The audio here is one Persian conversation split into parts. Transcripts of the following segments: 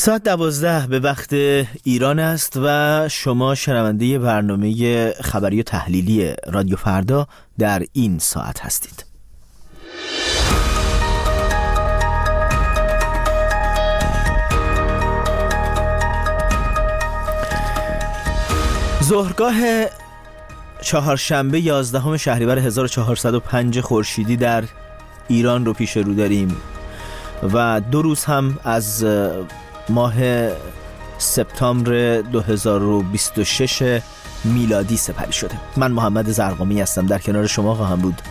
ساعت 12 به وقت ایران است و شما شنونده برنامه خبری و تحلیلی رادیو فردا در این ساعت هستید. ظهرگاه چهارشنبه 11 شهریور 1405 خورشیدی در ایران رو پیش رو داریم و 2 روز هم از ماه سپتامبر 2026 میلادی سپری شده. من محمد زرقامی هستم، در کنار شما خواهم بود.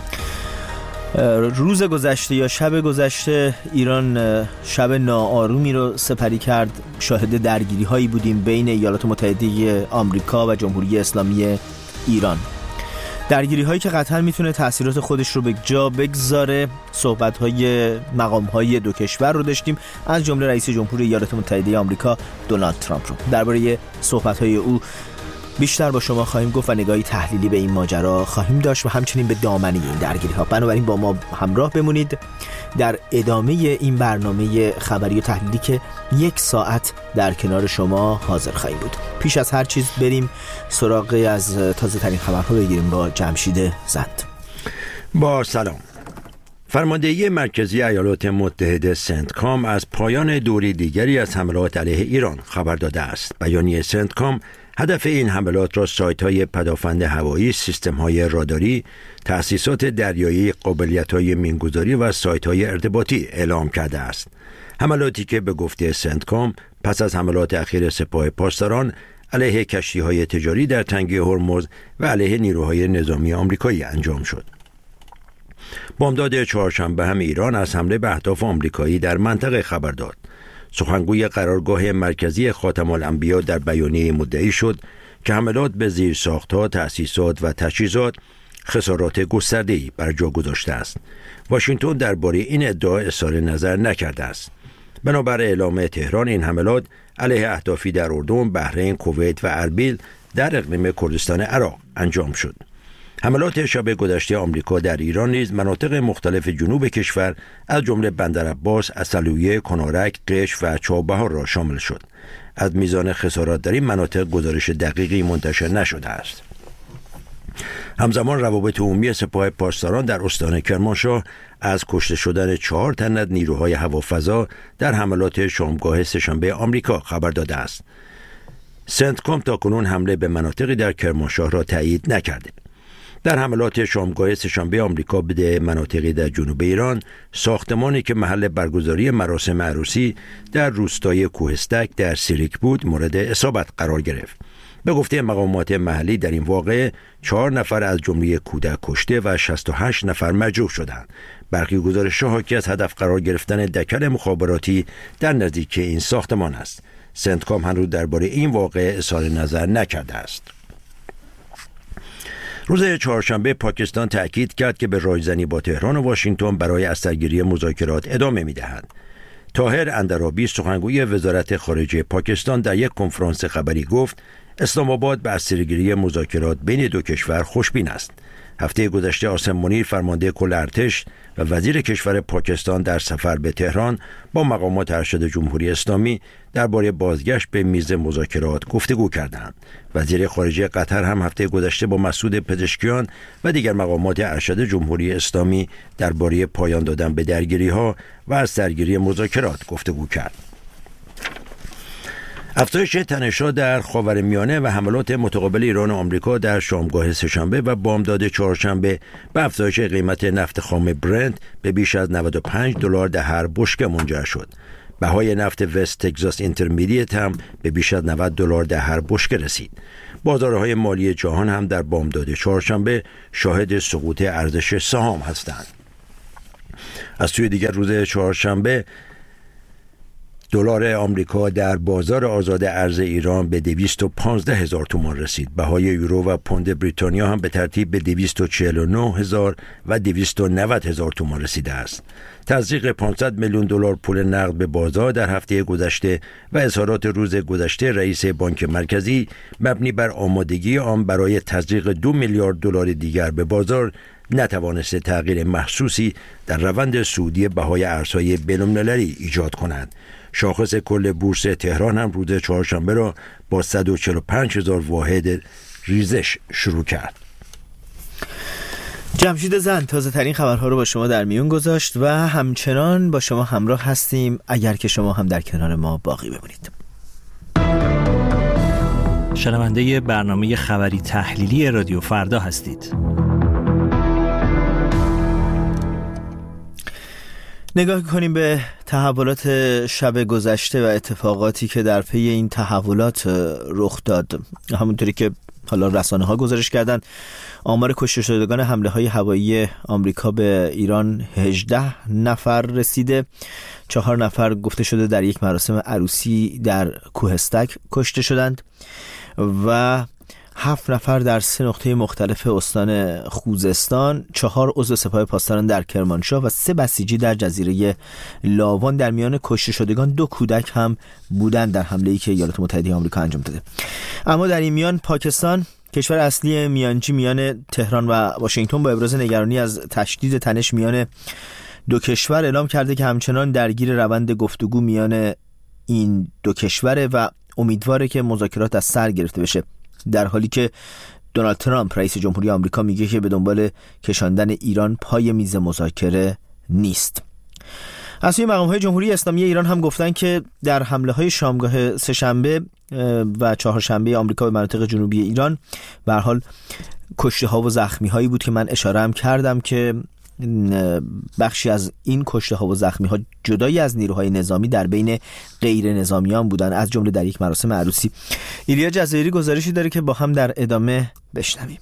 روز گذشته یا شب گذشته ایران شب ناآرومی رو سپری کرد. شاهد درگیری هایی بودیم بین ایالات متحده آمریکا و جمهوری اسلامی ایران. درگیری هایی که قطعا میتونه تأثیرات خودش رو به جا بگذاره. صحبت های مقام های دو کشور رو داشتیم، از جمله رئیس جمهور ایالات متحده آمریکا دونالد ترامپ رو. درباره صحبت های او بیشتر با شما خواهیم گفت و نگاهی تحلیلی به این ماجرا خواهیم داشت و همچنین به دامنه این درگیری ها. بنابراین با ما همراه بمونید در ادامه این برنامه خبری و تحلیلی که 1 ساعت در کنار شما حاضر خواهیم بود. پیش از هر چیز بریم سراغ از تازه ترین خبرها بگیریم با جمشید زند. با سلام. فرماندهی مرکزی ایالات متحده سنتکام از پایان دوره دیگری از حملات علیه ایران خبر داده است. بیانیه سنتکام هدف این حملات را سایت‌های پدافند هوایی، سیستم‌های راداری، تأسیسات دریایی، قابلیت‌های مینگذاری و سایت‌های ارتباطی اعلام کرده است. حملاتی که به گفته سنتکام پس از حملات اخیر سپاه پاسداران علیه کشتی‌های تجاری در تنگه هرمز و علیه نیروهای نظامی آمریکایی انجام شد. بامداد چهارشنبه هم ایران از حمله به اهداف آمریکایی در منطقه خبر داد. سخنگوی قرارگاه مرکزی خاتم الانبیا در بیانیه مدعی شد که حملات به زیرساخت‌ها، تأسیسات و تجهیزات خسارات گسترده‌ای بر جا گذاشته است. واشنگتن درباره این ادعا اظهار نظر نکرده است. بنابر اعلام تهران این حملات علیه اهدافی در اردن، بحرین، کویت و اربیل در اقلیم کردستان عراق انجام شد. حملات شب گذشته آمریکا در ایران نیز مناطق مختلف جنوب کشور از جمله بندرعباس، عسلویه، کنارک، قشم و چابهار را شامل شد. از میزان خسارات در این مناطق گزارش دقیقی منتشر نشده است. همزمان روابط عمومی سپاه پاسداران در استان کرمانشاه از کشته شدن 4 تن از نیروهای هوافضا در حملات شامگاه سه‌شنبه آمریکا خبر داده است. سنتکام تاکنون حمله به مناطقی در کرمانشاه را تایید نکرده. در حملات شامگاه سه‌شنبه آمریکا به مناطقی در جنوب ایران، ساختمانی که محل برگزاری مراسم عروسی در روستای کوهستک در سیریک بود مورد اصابت قرار گرفت. به گفته مقامات محلی در این واقعه 4 نفر از جمله کودک کشته و 68 نفر مجروح شدند. برخی گزارش‌ها حاکی از هدف قرار گرفتن دکل مخابراتی در نزدیکی این ساختمان است. سنتکام هنوز درباره این واقعه اظهار نظر نکرده است. روز چهارشنبه پاکستان تأکید کرد که به رایزنی با تهران و واشنگتن برای اثرگیری مذاکرات ادامه می‌دهد. طاهر اندرابی سخنگوی وزارت خارجه پاکستان در یک کنفرانس خبری گفت اسلام آباد به اثرگیری مذاکرات بین دو کشور خوشبین است. هفته گذشته آسم منیر فرمانده کل ارتش و وزیر کشور پاکستان در سفر به تهران با مقامات ارشد جمهوری اسلامی درباره بازگشت به میز مذاکرات گفتگو کردند. وزیر خارجه قطر هم هفته گذشته با مسعود پزشکیان و دیگر مقامات ارشد جمهوری اسلامی درباره پایان دادن به درگیری‌ها و از درگیری مذاکرات گفتگو کرد. افزایش تنش‌ها در خاورمیانه و حملات متقابل ایران و آمریکا در شامگاه سه‌شنبه و بامداد چهارشنبه به افزایش قیمت نفت خام برنت به بیش از $95 در هر بشکه منجر شد. بهای نفت وست تگزاس اینترمدیت هم به بیش از $90 در هر بشکه رسید. بازارهای مالی جهان هم در بامداد چهارشنبه شاهد سقوط ارزش سهام هستند. از سوی دیگر روز چهارشنبه دلار آمریکا در بازار آزاد ارز ایران به 215,000 تومان رسید. بهای یورو و پوند بریتانیا هم به ترتیب به 249,000 و 290,000 تومان رسیده است. تزریق 500 میلیون دلار پول نقد به بازار در هفته گذشته و اظهارات روز گذشته رئیس بانک مرکزی مبنی بر آمادگی آن برای تزریق 2 میلیارد دلار دیگر به بازار نتوانسته تغییر محسوسی در روند صعودی بهای ارزهای بین‌المللی ایجاد کند. شاخص کل بورس تهران هم روز چهارشنبه را با 145,000 واحد ریزش شروع کرد. جمشید زند تازه ترین خبرها رو با شما در میون گذاشت و همچنان با شما همراه هستیم اگر که شما هم در کنار ما باقی بمونید. شنونده برنامه خبری تحلیلی رادیو فردا هستید. نگاه کنیم به تحولات شب گذشته و اتفاقاتی که در پی این تحولات رخ داد. همونطوری که حالا رسانه ها گزارش کردن، آمار کشته شدگان حمله های هوایی آمریکا به ایران 18 نفر رسیده. 4 نفر گفته شده در یک مراسم عروسی در کوهستک کشته شدند و 7 نفر در 3 نقطه مختلف استان خوزستان، 4 عضو سپاه پاسداران در کرمانشاه و 3 بسیجی در جزیره لاوان. در میان کشته شدگان 2 کودک هم بودند در حمله‌ای که ایالات متحده آمریکا انجام داده. اما در این میان پاکستان، کشور اصلی میانجی میان تهران و واشنگتن، با ابراز نگرانی از تشدید تنش میان دو کشور اعلام کرده که همچنان درگیر روند گفتگو میان این دو کشوره و امیدواره که مذاکرات از سر گرفته بشه، در حالی که دونالد ترامپ رئیس جمهوری آمریکا میگه که به دنبال کشاندن ایران پای میز مذاکره نیست. از سوی مقام‌های جمهوری اسلامی ایران هم گفتن که در حمله‌های شامگاه سه‌شنبه و چهارشنبه آمریکا به مناطق جنوبی ایران به هر حال کشته‌ها و زخمی‌هایی بود که من اشاره هم کردم که بخشی از این کشته‌ها و زخمی‌ها جدایی از نیروهای نظامی در بین غیر نظامیان بودن، از جمله در یک مراسم عروسی. ایلیا جزایری گزارشی داره که با هم در ادامه بشنویم.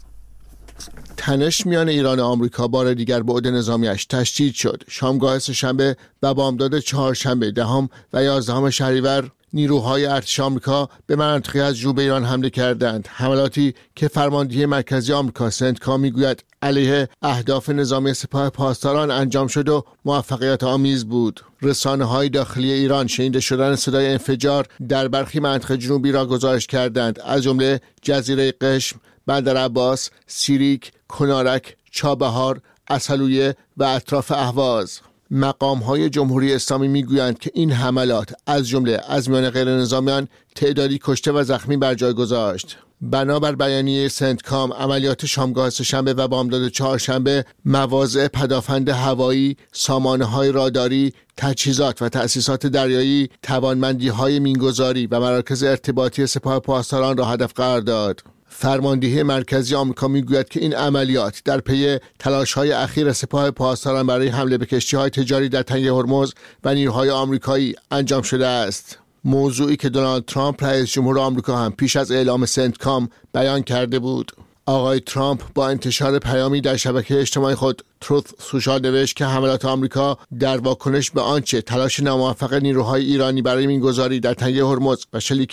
تنش میان ایران و آمریکا بار دیگر بعد نظامیش تشدید شد. شامگاه سه‌شنبه و بامداد چهارشنبه 10 و 11 شهریور نیروهای ارتش آمریکا به مناطقی از جنوب ایران حمله کردند. حملاتی که فرماندهی مرکزی آمریکا سنتکام میگوید علیه اهداف نظامی سپاه پاسداران انجام شد و موفقیت آمیز بود. رسانه‌های داخلی ایران شنیده شدن صدای انفجار در برخی مناطق جنوبی را گزارش کردند، از جمله جزیره قشم، بندر عباس، سیریک، کنارک، چابهار، اصلویه و اطراف اهواز. مقام‌های جمهوری اسلامی میگویند که این حملات از جمله از میان غیر نظامیان تعدادی کشته و زخمی بر جای گذاشت. بنابر بیانیه سنتکام، عملیات شامگاه سه‌شنبه و بامداد چهارشنبه مواضع پدافند هوایی، سامانه‌های راداری، تجهیزات و تأسیسات دریایی، توانمندی‌های مینگذاری و مراکز ارتباطی سپاه پاسداران را هدف قرار داد. فرماندهی مرکزی آمریکا میگوید که این عملیات در پی تلاش‌های اخیر سپاه پاسداران برای حمله به کشتی‌های تجاری در تنگه هرمز و نیروهای آمریکایی انجام شده است. موضوعی که دونالد ترامپ رئیس جمهور آمریکا هم پیش از اعلام سنتکام بیان کرده بود. آقای ترامپ با انتشار پیامی در شبکه اجتماعی خود تروث سوشال نوشت که حملات آمریکا در واکنش به آنچه تلاش ناموفق نیروهای ایرانی برای مینگذاری در تنگه هرمز و شلیک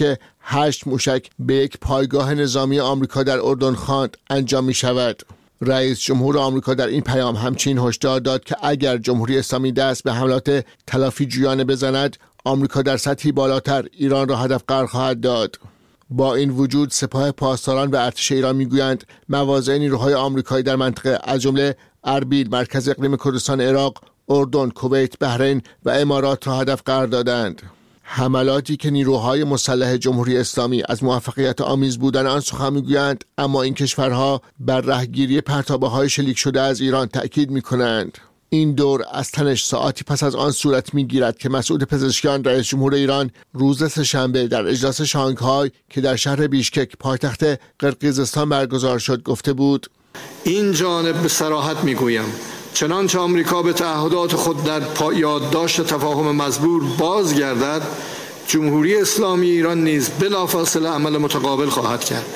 8 موشک به یک پایگاه نظامی آمریکا در اردن خواند انجام می شود. رئیس جمهور آمریکا در این پیام همچنین هشدار داد که اگر جمهوری اسلامی دست به حملات تلافی جویانه بزند، آمریکا در سطحی بالاتر ایران را هدف قرار خواهد داد. با این وجود سپاه پاسداران و ارتش ایران میگویند مواضع نیروهای آمریکایی در منطقه از جمله اربیل، مرکز اقلیم کردستان عراق، اردن، کویت، بحرین و امارات را هدف قرار دادند. حملاتی که نیروهای مسلح جمهوری اسلامی از موفقیت آمیز بودن آن سخن میگویند، اما این کشورها بر رهگیری پرتابه‌های شلیک شده از ایران تأکید میکنند. این دور از تنش ساعتی پس از آن صورت میگیرد که مسعود پزشکیان رئیس جمهور ایران روز سه‌شنبه در اجلاس شانگهای که در شهر بیشکک پایتخت قرقیزستان برگزار شد گفته بود: این جانب به صراحت میگویم چنانچه آمریکا به تعهدات خود در یادداشت تفاهم مزبور بازگردد، جمهوری اسلامی ایران نیز بلافاصله عمل متقابل خواهد کرد.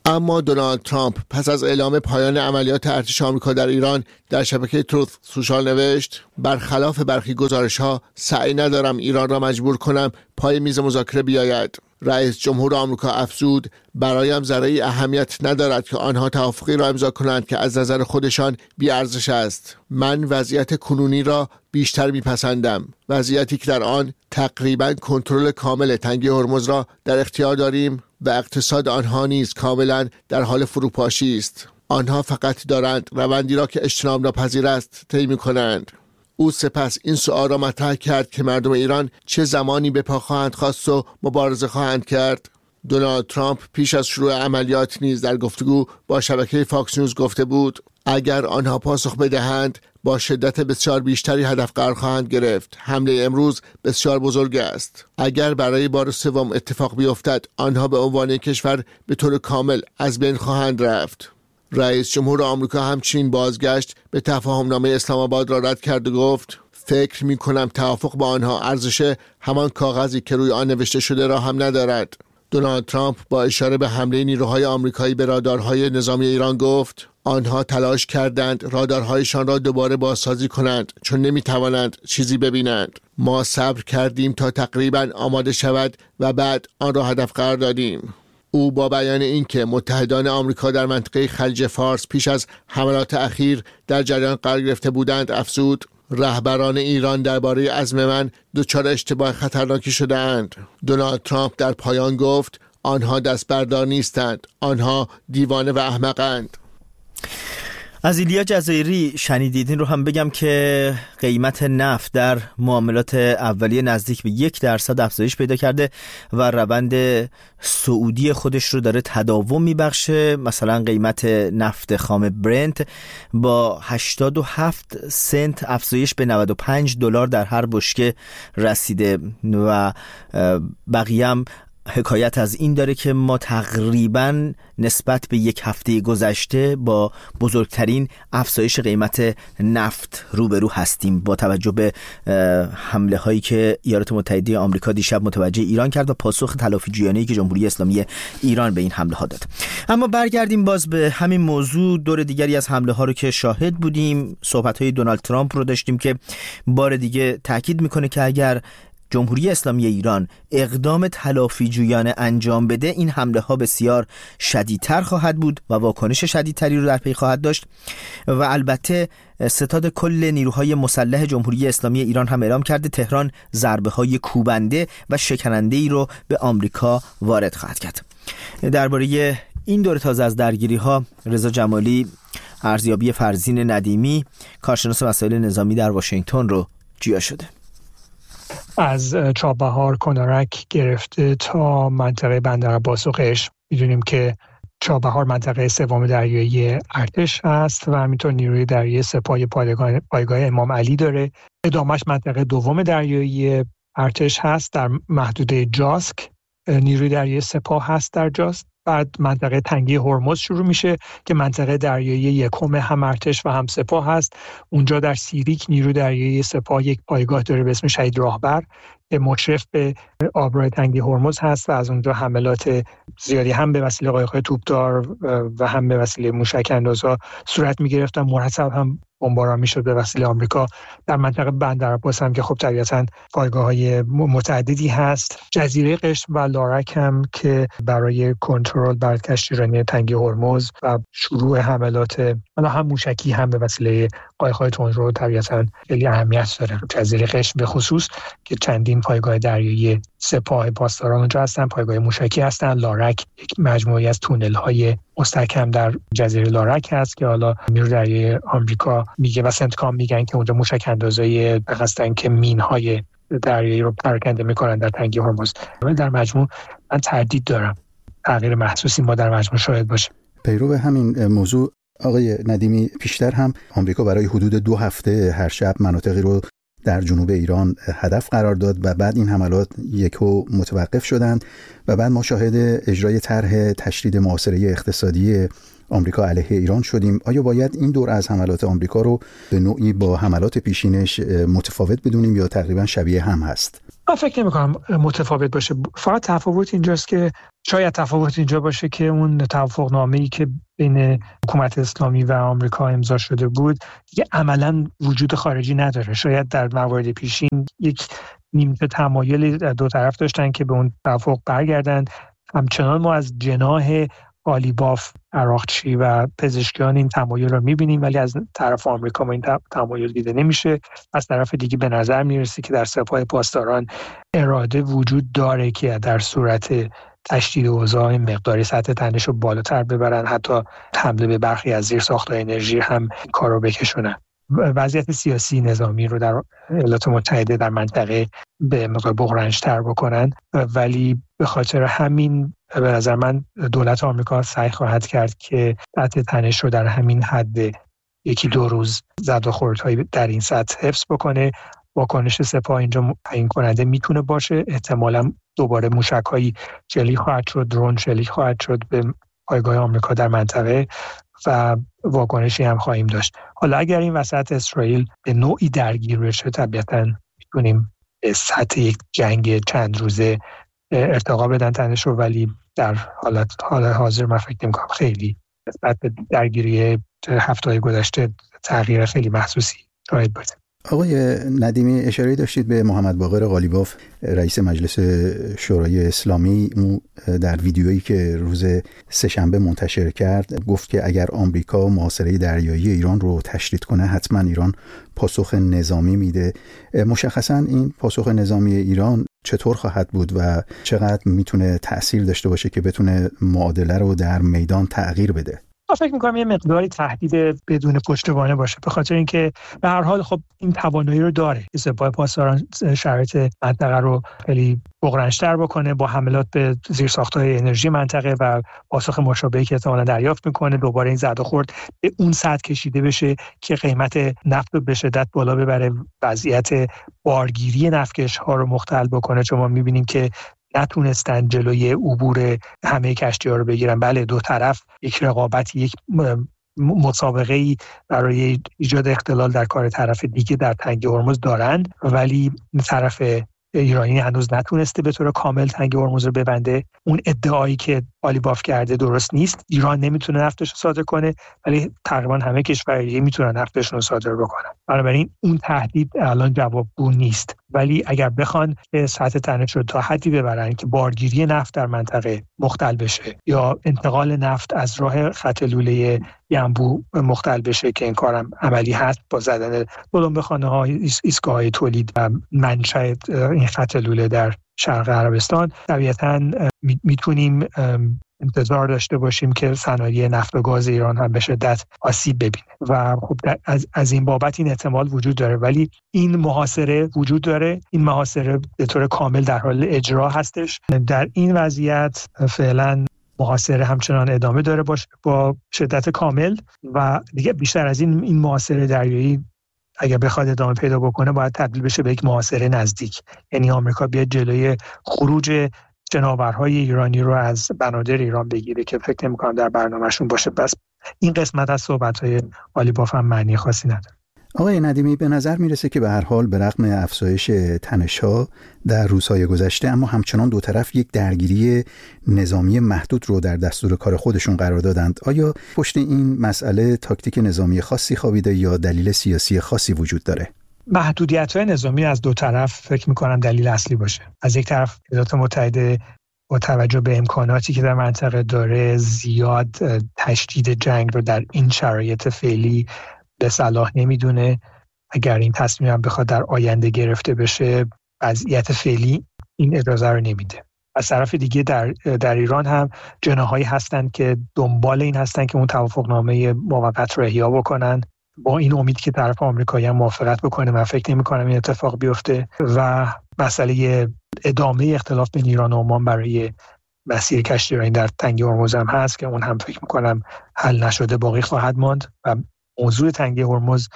اما دونالد ترامپ پس از اعلام پایان عملیات ارتش آمریکا در ایران در شبکه تروث سوشال نوشت: برخلاف برخی گزارش‌ها سعی ندارم ایران را مجبور کنم پای میز مذاکره بیاید. رئیس جمهور آمریکا افزود: برایم ذره‌ای اهمیت ندارد که آنها توافقی را امضا کنند که از نظر خودشان بی‌ارزش است. من وضعیت کنونی را بیشتر میپسندم، وضعیتی که در آن تقریباً کنترل کامل تنگه هرمز را در اختیار داریم و اقتصاد آنها نیز کاملاً در حال فروپاشی است. آنها فقط دارند روندی را که اجتناب ناپذیر است طی می‌کنند. او سپس این سؤال را مطرح کرد که مردم ایران چه زمانی به پا خواهند خواست و مبارزه خواهند کرد. دونالد ترامپ پیش از شروع عملیات نیز در گفتگو با شبکه فاکس نیوز گفته بود: اگر آنها پاسخ بدهند با شدت بسیار بیشتری هدف قرار خواهند گرفت. حمله امروز بسیار بزرگ است. اگر برای بار سوم اتفاق بیفتد آنها به عنوان کشور به طور کامل از بین خواهند رفت. رئیس جمهور آمریکا همچنین بازگشت به تفاهمنامه اسلام آباد را رد کرد و گفت: فکر می کنم توافق با آنها ارزش همان کاغذی که روی آن نوشته شده را هم ندارد. دونالد ترامپ با اشاره به حمله نیروهای آمریکایی به رادارهای نظامی ایران گفت: آنها تلاش کردند رادارهایشان را دوباره بازسازی کنند چون نمی توانند چیزی ببینند. ما صبر کردیم تا تقریباً آماده شود و بعد آن را هدف قرار دادیم. او با بیان اینکه متحدان آمریکا در منطقه خلیج فارس پیش از حملات اخیر در جریان قرار گرفته بودند افزود: رهبران ایران درباره عزم من دچار اشتباه خطرناکی شده‌اند. دونالد ترامپ در پایان گفت: آنها دست بردار نیستند، آنها دیوانه و احمقند. از ایلیا جزایری شنیدید. این رو هم بگم که قیمت نفت در معاملات اولیه نزدیک به 1% افزایش پیدا کرده و روند صعودی خودش رو داره تداوم میبخشه. مثلا قیمت نفت خام برنت با 87 سنت افزایش به $95 در هر بشکه رسیده و بقیه هم حکایت از این داره که ما تقریباً نسبت به یک هفته گذشته با بزرگترین افزایش قیمت نفت روبرو هستیم با توجه به حمله هایی که ایالات متحده آمریکا دیشب متوجه ایران کرد و پاسخ تلافی‌جویانه‌ای که جمهوری اسلامی ایران به این حمله ها داد. اما برگردیم باز به همین موضوع. دور دیگری از حمله ها رو که شاهد بودیم، صحبت های دونالد ترامپ رو داشتیم که بار دیگه تاکید میکنه که اگر جمهوری اسلامی ایران اقدام تلافی‌جویانه انجام بده این حمله ها بسیار شدیدتر خواهد بود و واکنش شدیدتری رو در پی خواهد داشت. و البته ستاد کل نیروهای مسلح جمهوری اسلامی ایران هم اعلام کرده تهران ضربه های کوبنده و شکننده ای رو به آمریکا وارد خواهد کرد. درباره این دور تازه از درگیری ها رضا جمالی ارزیابی فرزین ندیمی کارشناس مسائل نظامی در واشنگتن رو جویا شده. از چابهار کنارک گرفته تا منطقه بندرعباس و قشم میدونیم که چابهار منطقه سوم دریایی ارتش هست و همینطور نیروی دریایی سپاه پایگاه امام علی داره. ادامش منطقه دوم دریایی ارتش هست در محدوده جاسک، نیروی دریایی سپاه هست در جاسک. بعد منطقه تنگه هرمز شروع میشه که منطقه دریایی یکم هم ارتش و هم سپاه هست. اونجا در سیریک نیروی دریایی سپاه یک پایگاه داره به اسم شهید راهبر که مشرف به آبراه تنگه هرمز هست و از اونجا حملات زیادی هم به وسیله قایق‌های توپدار و هم به وسیله موشک اندازها صورت میگرفت و مرتب هم بمباران میشد به وسیله آمریکا. در منطقه بندرعباس هم که خب طبیعتاً پایگاه‌های متعددی هست. جزیره قشم و لارک هم که برای کنترل بر کشتیرانی تنگه هرمز و شروع حملات هم موشکی هم به وسیله قایق‌های تندرو طبیعتاً خیلی اهمیت داره. جزیره قشم به خصوص که چندین پایگاه دریایی سپاه پاسداران اونجا هستن، پایگاه موشکی هستن. لارک یک مجموعه‌ای از تونل‌های مستحکم در جزیره لارک هست که حالا نیروی دریایی آمریکا میگه و سنتکام میگن که اونجا موشک اندازایی هستن که مین‌های دریایی رو پراکنده میکنن در تنگه هرمز. در مجموع من تردید دارم تغییر محسوسی ما در مجموع شاید باشه. پیرو همین موضوع آقای ندیمی، پیشتر هم آمریکا برای حدود 2 هفته هر شب مناطقی رو در جنوب ایران هدف قرار داد و بعد این حملات یکو متوقف شدند و بعد ما شاهد اجرای طرح تشدید محاصره اقتصادی آمریکا علیه ایران شدیم. آیا باید این دور از حملات آمریکا رو به نوعی با حملات پیشینش متفاوت بدونیم یا تقریبا شبیه هم هست؟ من فکر نمی‌کنم متفاوت باشه. فقط تفاوت اینجاست که شاید تفاوت اینجا باشه که اون توافقنامه‌ای که بین حکومت اسلامی و آمریکا امضا شده بود دیگه عملاً وجود خارجی نداره. شاید در موارد پیشین یک نیمه تمایلی دو طرف داشتن که به اون توافق برگردن. همچنان ما از جناح قالیباف، عراقچی و پزشکیان این تمایل رو می‌بینیم، ولی از طرف آمریکا ما این تمایل دیده نمیشه. از طرف دیگه به نظر میرسه که در سپاه پاسداران اراده وجود داره که در صورت تشدید اوضاع مقداری سطح تنش رو بالاتر ببرن، حتی حمله به برخی از زیرساخت‌های انرژی هم کار رو بکشونن. وضعیت سیاسی نظامی رو در ایالات متحده در منطقه به مقدار بحران‌تر بکنن، ولی به خاطر همین به نظر من دولت آمریکا سعی خواهد کرد که سطح تنش رو در همین حد یکی دو روز زد و خوردهای در این سطح حفظ بکنه. واکنش سپاه اینجا تعیین کننده میتونه باشه. احتمالاً دوباره موشک‌هایی شلیک خواهد شد، درون شلیک خواهد شد به پایگاه آمریکا در منطقه و واکنشی هم خواهیم داشت. حالا اگر این وسط اسرائیل به نوعی درگیر بشه، طبیعتاً میتونیم به سطح یک جنگ چند روزه ارتقا بدن تنش رو، ولی در حال حاضر من فکر نمی‌کنم خیلی سطح درگیری هفته‌های گذشته تغییر خیلی محسوسی شاید باشه. آقای ندیمی، اشاره داشتید به محمد باقر قالیباف، رئیس مجلس شورای اسلامی. در ویدیویی که روز سه‌شنبه منتشر کرد گفت که اگر آمریکا محاصره دریایی ایران رو تشدید کنه حتما ایران پاسخ نظامی میده. مشخصا این پاسخ نظامی ایران چطور خواهد بود و چقدر میتونه تأثیر داشته باشه که بتونه معادله رو در میدان تغییر بده؟ من فکر می‌کنم یه مقداری تهدید بدون پشتوانه باشه، به خاطر اینکه به هر حال خب این توانایی رو داره که سپاه پاسداران شرایط منطقه رو خیلی بغرنج‌تر بکنه با حملات به زیرساخت‌های انرژی منطقه و پاسخ مشابهی که احتمالاً دریافت می‌کنه. دوباره این زد و خورد به اون سطح کشیده بشه که قیمت نفت به شدت بالا ببره، وضعیت بارگیری نفتکش‌ها رو مختل بکنه، چون ما می‌بینیم که نتونستن جلوی عبور همه کشتی‌ها رو بگیرن. بله، دو طرف یک رقابتی، یک مسابقه‌ای برای ایجاد اختلال در کار طرف دیگه در تنگه هرمز دارن، ولی طرف ایرانی هنوز نتونسته به طور کامل تنگه هرمز رو ببنده. اون ادعایی که قالیباف کرده درست نیست. ایران نمیتونه نفتش رو صادر کنه، ولی تقریبا همه کشورهای دیگه میتونن نفتشون رو صادر بکنن. بنابراین اون تهدید الان جوابگو نیست، ولی اگر بخوان سطح تنش رو تا حدی ببرن که بارگیری نفت در منطقه مختل بشه یا انتقال نفت از راه خط لوله ینبوع مختل بشه، که این کارم عملی هست با زدن بلوم به خانه‌ها، ایستگاه‌های تولید و منشأ این خط لوله در شرق عربستان، طبیعتاً میتونیم انتظار داشته باشیم که صنایع نفت و گاز ایران هم به شدت آسیب ببینه و خب از این بابت این احتمال وجود داره. ولی این محاصره وجود داره، این محاصره به طور کامل در حال اجرا هستش. در این وضعیت فعلا محاصره همچنان ادامه داره با شدت کامل و دیگه بیشتر از این محاصره دریایی اگر بخواد ادامه پیدا بکنه باید تبدیل بشه به یک محاصره نزدیک، یعنی آمریکا بیاد جلوی خروج جناورهای ایرانی رو از بنادر ایران بگیره که فکر نمی‌کنم در برنامه‌شون باشه. پس این قسمت از صحبت‌های قالیباف هم معنی خاصی نداره. آقای ندیمی، به نظر میرسه که به هر حال به رغم افزایش تنش‌ها در روزهای گذشته، اما همچنان دو طرف یک درگیری نظامی محدود رو در دستور کار خودشون قرار دادند. آیا پشت این مسئله تاکتیک نظامی خاصی خوابیده یا دلیل سیاسی خاصی وجود داره؟ محدودیت‌های نظامی از دو طرف فکر می‌کنم دلیل اصلی باشه. از یک طرف ایالات متحده با توجه به امکاناتی که در منطقه داره زیاد تشدید جنگ رو در این شرایط فعلی به صلاح نمیدونه. اگر این تصمیم هم بخواد در آینده گرفته بشه، وضعیت فعلی این اجازه رو نمیده. از طرف دیگه در ایران هم جناحایی هستن که دنبال این هستن که اون توافقنامه موقت رو احیا بکنن، با این امید که طرف آمریکایی هم موافقت بکنه. من فکر نمی‌کنم این اتفاق بیفته و مسئله ادامه اختلاف بین ایران و عمان برای مسیر کشتیرانی در تنگه هرمز هم هست که اون هم فکر می‌کنم حل نشده باقی خواهد ماند و موضوع تنگه هرمز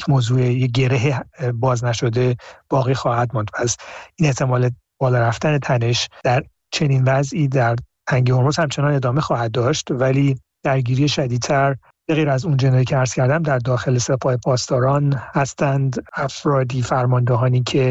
یک گره باز نشده باقی خواهد ماند. پس این احتمال بالا رفتن تنش در چنین وضعی در تنگه هرمز همچنان ادامه خواهد داشت، ولی درگیری شدیدتر غیر از اون جنایی که عرض کردم در داخل سپاه پاسداران هستند افرادی فرماندهانی که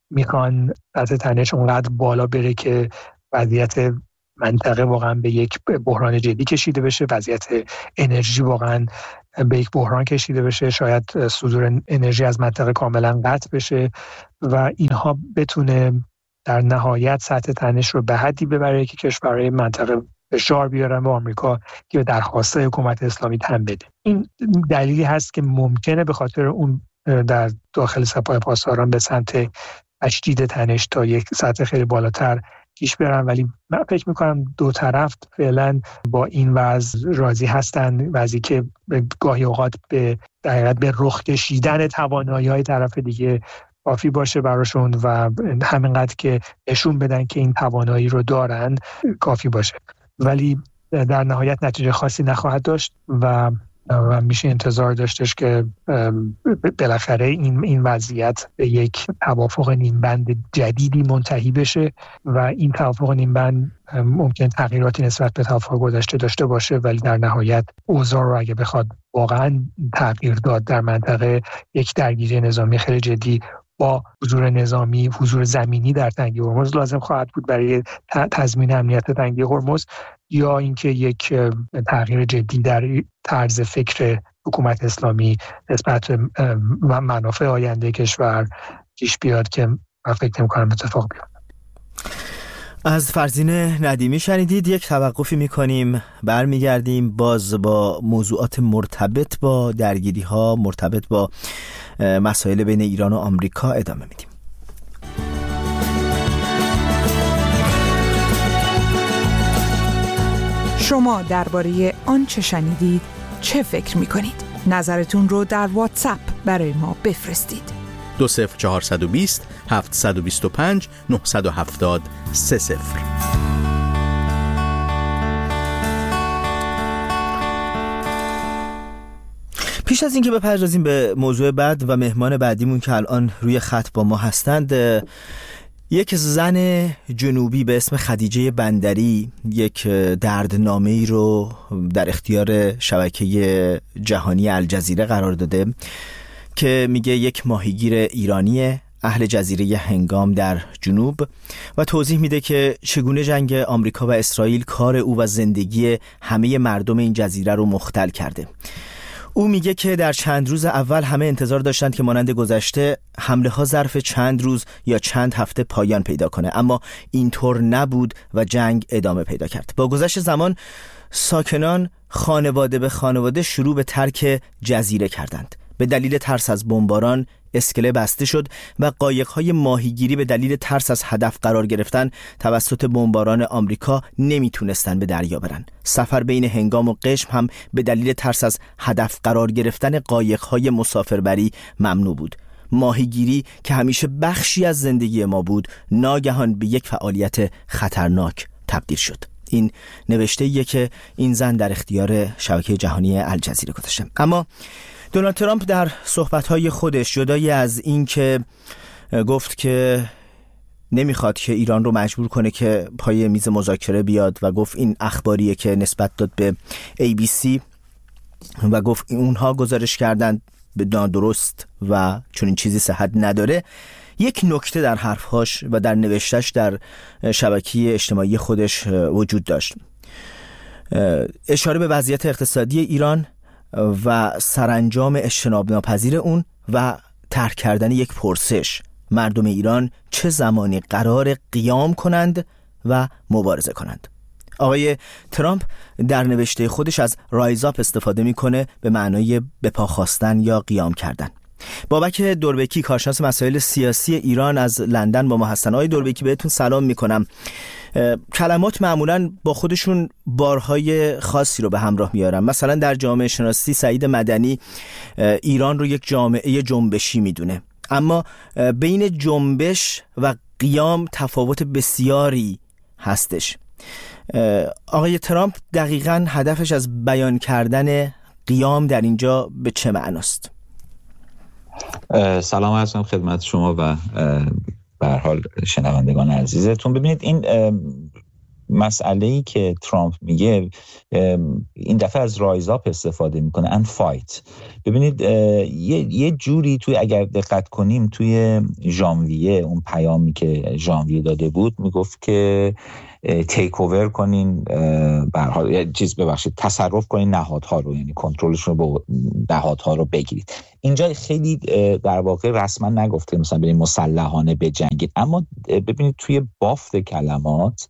میخوان سطح تنش اونقدر بالا بره که وضعیت منطقه واقعا به یک بحران جدی کشیده بشه، وضعیت انرژی واقعا به یک بحران کشیده بشه، شاید صدور انرژی از منطقه کاملا قطع بشه و اینها بتونه در نهایت سطح تنش رو به حدی ببره که کشورهای منطقه فشار بیارن به آمریکا که درخواست حکومت اسلامی تن بده. این دلیلی هست که ممکنه به خاطر اون در داخل سپاه پاسداران به سمت تشدید تنش تا یک سطح خیلی بالاتر پیش برن، ولی من فکر میکنم دو طرف فعلا با این وضع راضی هستن، وضعی که گاهی اوقات به دقیقت به رخ کشیدن توانایی‌های طرف دیگه کافی باشه براشون و همینقدر که نشون بدن که این توانایی رو دارن کافی باشه، ولی در نهایت نتیجه خاصی نخواهد داشت و میشه انتظار داشتش که بالاخره این وضعیت به یک توافق نیمبند جدیدی منتهی بشه و این توافق نیمبند ممکن تغییراتی نسبت به توافق گذشته داشته باشه، ولی در نهایت اوضاع رو اگه بخواد واقعا تغییر داد در منطقه، یک درگیری نظامی خیلی جدی با حضور زمینی در تنگه هرمز لازم خواهد بود برای تضمین امنیت تنگه هرمز، یا اینکه یک تغییر جدی در طرز فکر حکومت اسلامی نسبت به منافع آینده کشور پیش بیاد که من فکر نمی‌کنم اتفاق بیفته. از فرزین ندیمی شنیدید. یک توقفی میکنیم، برمیگردیم باز با موضوعات مرتبط با درگیری ها، مرتبط با مسائل بین ایران و آمریکا ادامه میدیم. شما درباره آنچه شنیدید چه فکر میکنید؟ نظرتون رو در واتساپ برای ما بفرستید. 20420 725 970 30. پیش از اینکه بپردازیم به موضوع بعد و مهمان بعدیمون که الان روی خط با ما هستند، یک زن جنوبی به اسم خدیجه بندری یک دردنامه‌ای رو در اختیار شبکه جهانی الجزیره قرار داده که میگه یک ماهیگیر ایرانی اهل جزیره هنگام در جنوب و توضیح میده که چگونه جنگ آمریکا و اسرائیل کار او و زندگی همه مردم این جزیره رو مختل کرده. او میگه که در چند روز اول همه انتظار داشتند که مانند گذشته حمله ها ظرف چند روز یا چند هفته پایان پیدا کنه، اما اینطور نبود و جنگ ادامه پیدا کرد. با گذشت زمان ساکنان خانواده به خانواده شروع به ترک جزیره کردند. به دلیل ترس از بمباران اسکله بسته شد و قایق‌های ماهیگیری به دلیل ترس از هدف قرار گرفتن توسط بمباران آمریکا نمیتونستن به دریا برن. سفر بین هنگام و قشم هم به دلیل ترس از هدف قرار گرفتن قایق‌های مسافربری ممنوع بود. ماهیگیری که همیشه بخشی از زندگی ما بود، ناگهان به یک فعالیت خطرناک تبدیل شد. این نوشته‌ایه که این زن در اختیار شبکه جهانی الجزیره گذاشته. اما دونالد ترامپ در صحبت‌های خودش جدای از این که گفت که نمیخواد که ایران رو مجبور کنه که پای میز مذاکره بیاد و گفت این اخباریه که نسبت داد به ABC و گفت اونها گزارش کردن به نادرست و چون این چیزی صحت نداره، یک نکته در حرفهاش و در نوشتش در شبکه اجتماعی خودش وجود داشت. اشاره به وضعیت اقتصادی ایران و سرانجام اجتناب ناپذیر اون و طرح کردن یک پرسش: مردم ایران چه زمانی قرار قیام کنند و مبارزه کنند؟ آقای ترامپ در نوشته خودش از رایز آپ استفاده میکنه به معنای به پا خواستن یا قیام کردن. بابک دوربکی، کارشناس مسائل سیاسی ایران از لندن با ما هستن. آقای دوربکی بهتون سلام میکنم. کلمات معمولاً با خودشون بارهای خاصی رو به همراه میارن. مثلا در جامعه شناسی سعید مدنی ایران رو یک جامعه جنبشی میدونه، اما بین جنبش و قیام تفاوت بسیاری هستش. آقای ترامپ دقیقاً هدفش از بیان کردن قیام در اینجا به چه معناست؟ سلام عرض می‌کنم خدمت شما و به هر حال شنوندگان عزیزتون. ببینید، این مسئله‌ای که ترامپ میگه این دفعه از رایز آپ استفاده میکنه and fight. ببینید یه جوری توی اگر دقت کنیم توی ژانویه اون پیامی که ژانویه داده بود میگفت که تیک اوور کنین تصرف کنین نهادها رو، یعنی کنترلشون رو با نهادها رو بگیرید. اینجا خیلی در واقع رسما نگفته مثلا بریم مسلحانه بجنگید، اما ببینید توی بافت کلمات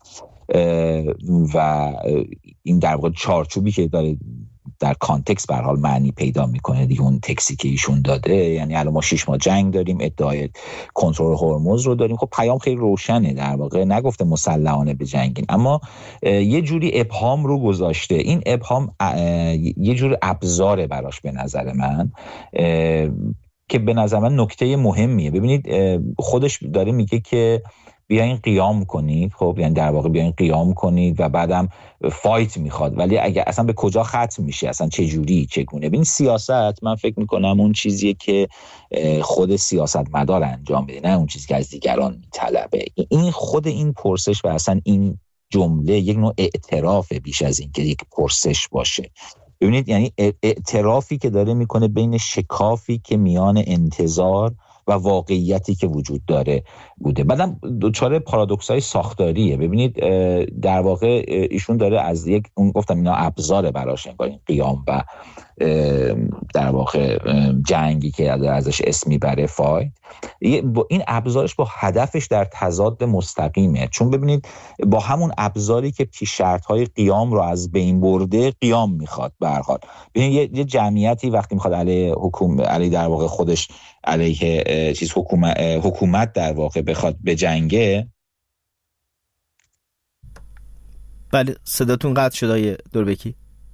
و این در واقع چارچوبی که داره در کانتکست به هر حال معنی پیدا میکنه دیگه. اون تکسی که ایشون داده، یعنی الان ما 6 ماه جنگ داریم، ادعای کنترل هرمز رو داریم، خب پیام خیلی روشنه، در واقع نگفته مسلحانه بجنگین، اما یه جوری ابهام رو گذاشته. این ابهام یه جور ابزاره براش به نظر من که به نظر من نکته مهمیه. ببینید خودش داره میگه که بیاین قیام کنید، خب یعنی در واقع بیاین قیام کنید و بعدم فایت میخواد، ولی اگه اصلا به کجا ختم میشه، اصلا چه جوری چگونه؟ ببین سیاست من فکر میکنم اون چیزیه که خود سیاستمدار انجام بده، نه اون چیزی که از دیگران میطلبه. این خود این پرسش و اصلا این جمله یک نوع اعتراف بیش از این که یک پرسش باشه. ببینید یعنی اعترافی که داره میکنه بین شکافی که میان انتظار و واقعیتی که وجود داره بوده. بعدم دوچاره پارادوکس‌های ساختاریه. ببینید در واقع ایشون داره از یک اون گفتم اینا ابزار براش، این قیام و در واقع جنگی که ازش اسم میبره فایت، این ابزارش با هدفش در تضاد مستقیمه. چون ببینید با همون ابزاری که پیش شرط‌های قیام رو از بین برده قیام میخواد. به هر حال ببینید یه جمعیتی وقتی میخواد علیه در واقع خودش علیه حکومت در واقع بخواد بجنگه. بله صداتون قطع شد آقای دوربکی.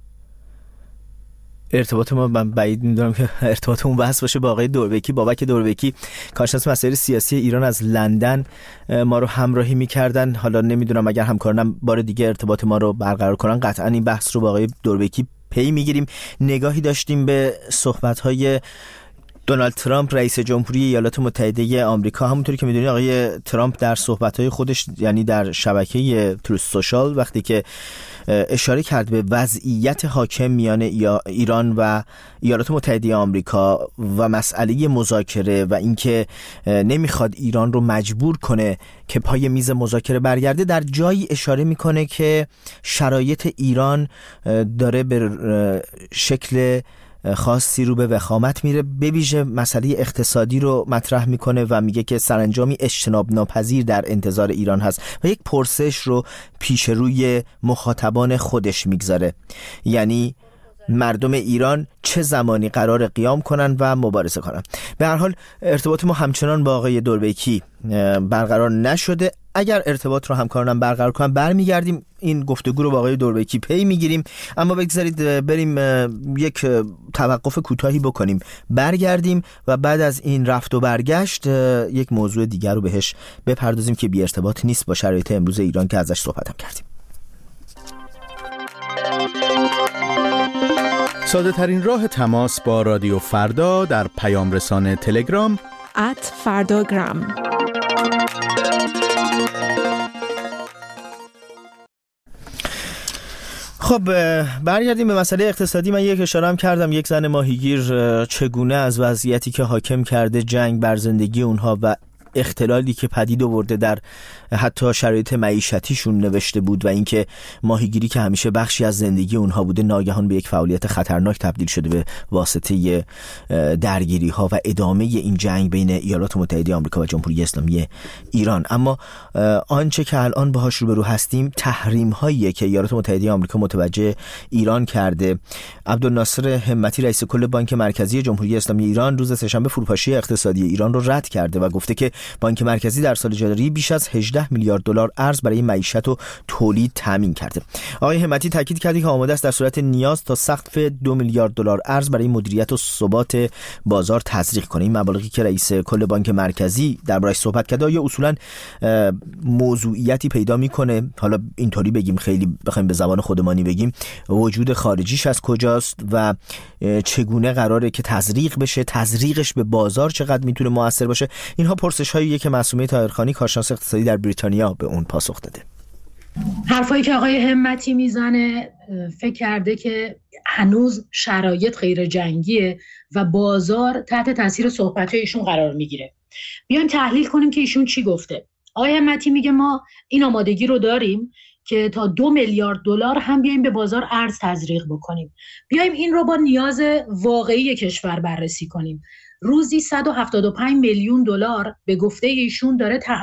ارتباط ما من بعید می‌دونم که ارتباطمون بحث باشه با آقای دوربکی. بابک دوربکی کارشناس مسائل سیاسی ایران از لندن ما رو همراهی می‌کردن. حالا نمیدونم اگر همکارانم بار دیگه ارتباط ما رو برقرار کنن قطعا این بحث رو با آقای دوربکی پی می‌گیریم. نگاهی داشتیم به صحبت‌های دونالد ترامپ رئیس جمهوری ایالات متحده آمریکا. همونطوری که میدونید آقای ترامپ در صحبت‌های خودش، یعنی در شبکه تروث سوشال، وقتی که اشاره کرد به وضعیت حاکم میان ایران و ایالات متحده آمریکا و مسئله مذاکره و اینکه نمیخواد ایران رو مجبور کنه که پای میز مذاکره برگرده، در جایی اشاره میکنه که شرایط ایران داره به شکل خاصی رو به وخامت میره. به ویژه مسئله اقتصادی رو مطرح میکنه و میگه که سرانجامی اجتناب ناپذیر در انتظار ایران هست و یک پرسش رو پیش روی مخاطبان خودش میگذاره، یعنی مردم ایران چه زمانی قرار قیام کنن و مبارزه کنن. به هر حال ارتباط ما همچنان با آقای دوربکی برقرار نشده. اگر ارتباط رو همکارانم برقرار کنن برمیگردیم این گفتگو رو با آقای دوربکی پی میگیریم، اما بگذارید بریم یک توقف کوتاهی بکنیم، برگردیم و بعد از این رفت و برگشت یک موضوع دیگر رو بهش بپردازیم که بی ارتباط نیست با شرایط امروز ایران که ازش صحبتم کردیم. ساده ترین راه تماس با رادیو فردا در پیام رسانه تلگرام @فرdagram. خب برگردیم به مسئله اقتصادی. من یک اشاره هم کردم، یک زن ماهیگیر چگونه از وضعیتی که حاکم کرده جنگ بر زندگی اونها و اختلالی که پدید آورده در حتی شرایط معیشتیشون نوشته بود و اینکه ماهیگیری که همیشه بخشی از زندگی اونها بوده ناگهان به یک فعالیت خطرناک تبدیل شده به واسطه درگیری ها و ادامه این جنگ بین ایالات متحده آمریکا و جمهوری اسلامی ایران. اما آنچه که الان باهاش روبرو هستیم تحریم هاییه که ایالات متحده آمریکا متوجه ایران کرده. عبدالناصر همتی رئیس کل بانک مرکزی جمهوری اسلامی ایران روز سه‌شنبه فروپاشی اقتصادی ایران رو رد کرده و گفته که بانک مرکزی در سال جاری بیش از 18 میلیارد دلار ارز برای معیشت و تولید تامین کرده. آقای همتی تاکید کرد که آماده است در صورت نیاز تا سقف 2 میلیارد دلار ارز برای مدیریت و ثبات بازار تزریق کنه. این مبالغی که رئیس کل بانک مرکزی دربارش صحبت کرده یا اصولا موضوعیتی پیدا میکنه، حالا اینطوری بگیم خیلی بخوایم به زبان خودمانی بگیم، وجود خارجیش از کجاست و چگونه قراره که تزریق بشه، تزریقش به بازار چقدر میتونه موثر باشه. اینها پرسش هاییه که معصومه طاهرخانی کارشناس اقتصادی در بریتانیا به اون پاسخ داده. حرفایی که آقای همتی میزنه فکر کرده که هنوز شرایط غیر جنگیه و بازار تحت تاثیر صحبت‌های ایشون قرار میگیره. بیایم تحلیل کنیم که ایشون چی گفته. آقای همتی میگه ما این آمادگی رو داریم که تا 2 میلیارد دلار هم بیایم به بازار ارز تزریق بکنیم. بیایم این رو با نیاز واقعی کشور بررسی کنیم. روزی 175 میلیون دلار به گفته ایشون داره